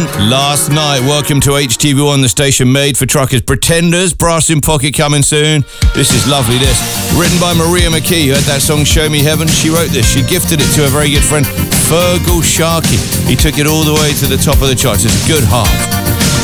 Last Night. Welcome to HTV1, the station made for truckers. Pretenders, Brass in Pocket coming soon. This is lovely, this. Written by Maria McKee. You heard that song, Show Me Heaven? She wrote this. She gifted it to a very good friend, Fergal Sharkey. He took it all the way to the top of the charts. It's a good heart.